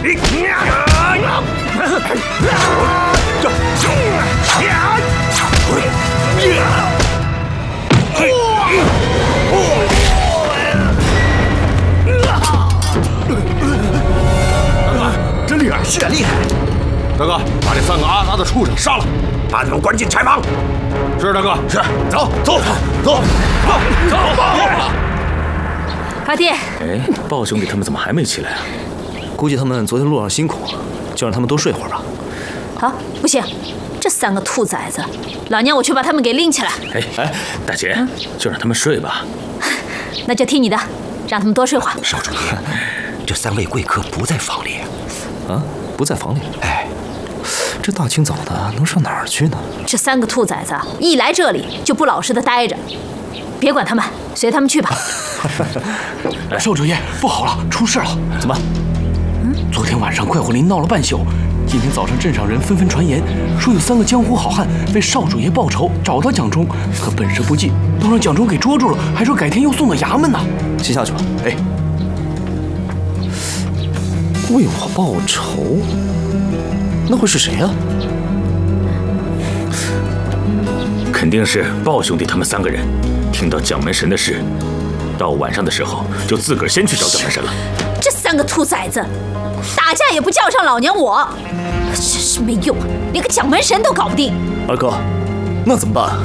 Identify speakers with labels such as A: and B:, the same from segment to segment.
A: 真厉害，是真厉害！大哥，把这3个阿达的畜生杀了，把他们关进柴房。是大哥，是。走。
B: 阿弟，
C: 哎，豹兄弟他们怎么还没起来啊？
D: 估计他们昨天路上辛苦，就让他们多睡会儿吧。
B: 好，不行，这3个兔崽子，老娘我去把他们给拎起来。
C: 哎，大姐，就让他们睡吧。
B: 那就听你的，让他们多睡会儿。
E: 少主爷，这3位贵客不在房里。
D: 啊，不在房里。
E: 哎，
D: 这大清早的能上哪儿去呢？
B: 这3个兔崽子一来这里就不老实的待着，别管他们，随他们去吧。
F: 少主爷，不好了，出事了！
D: 怎么？
F: 昨天晚上快活林闹了半宿，今天早上镇上人纷纷传言，说有3个江湖好汉为少主爷报仇，找到蒋忠，可本事不济，都让蒋忠给捉住了，还说改天又送到衙门呢。
D: 先下去吧。
F: 哎，
D: 为我报仇，那会是谁呀？
C: 肯定是豹兄弟他们3个人，听到蒋门神的事，到晚上的时候就自个儿先去找蒋门神了。
B: 这3个兔崽子，打架也不叫上老娘我，真是没用，连个蒋门神都搞不定。
D: 二哥，那怎么办？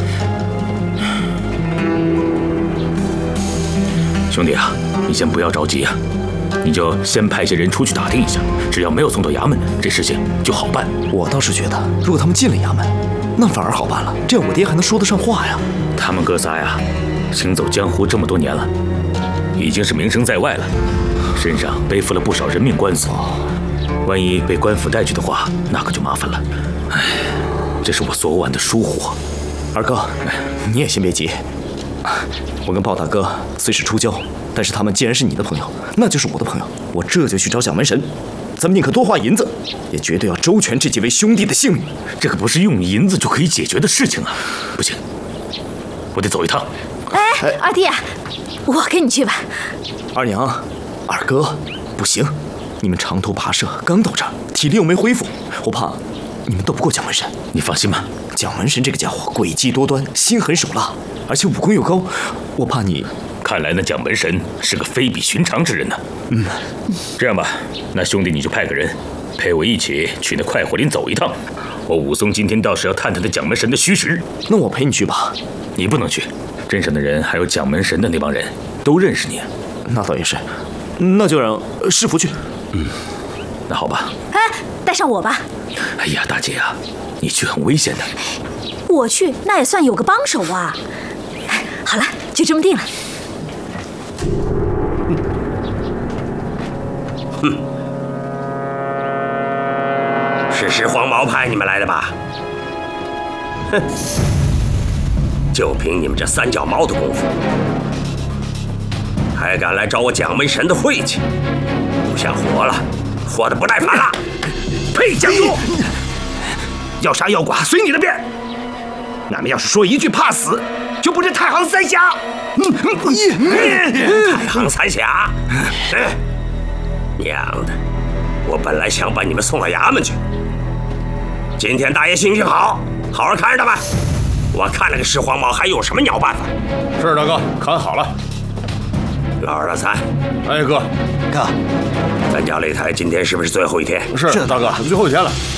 C: 兄弟啊，你先不要着急啊，你就先派些人出去打听一下，只要没有送到衙门，这事情就好办。
D: 我倒是觉得，如果他们进了衙门，那反而好办了，这样我爹还能说得上话呀。
C: 他们哥仨呀，行走江湖这么多年了，已经是名声在外了，身上背负了不少人命官司，万一被官府带去的话，那可就麻烦了。哎，这是我昨晚的疏忽。
D: 二哥，你也先别急，我跟鲍大哥虽是出交，但是他们既然是你的朋友，那就是我的朋友，我这就去找蒋门神。咱们宁可多花银子，也绝对要周全这几位兄弟的性命。
C: 这可不是用银子就可以解决的事情啊！不行，我得走一趟。
B: 哎，二弟，我跟你去吧。
D: 二娘，二哥，不行，你们长途跋涉，刚到这儿，体力又没恢复，我怕你们斗不过蒋门神。
C: 你放心吧，
D: 蒋门神这个家伙诡计多端，心狠手辣，而且武功又高，我怕你。
C: 看来那蒋门神是个非比寻常之人呢。这样吧，那兄弟你就派个人陪我一起去那快活林走一趟。我武松今天倒是要探探那蒋门神的虚实。
D: 那我陪你去吧。
C: 你不能去，镇上的人还有蒋门神的那帮人都认识你。
D: 那倒也是，那就让师傅去。
C: 那好吧。
B: 哎，带上我吧。
C: 哎呀，大姐啊，你去很危险的。
B: 我去，那也算有个帮手啊。好了，就这么定了。
E: 是石黄毛派你们来的吧？哼，就凭你们这3脚猫的功夫，还敢来找我蒋门神的晦气，不想活了，活得不耐烦了。
A: 呸！蒋忠，要杀要剐随你的便。俺们要是说一句怕死，就不是太行3侠。
E: 太行3侠，娘的！我本来想把你们送到衙门去。今天大爷心情好，好好看着他们。我看那个石黄毛还有什么鸟办法？
A: 是大哥，看好了。
E: 老二、老三，
A: 哎哥，
E: 咱家擂台今天是不是最后一天？
A: 是的，大哥，最后一天了。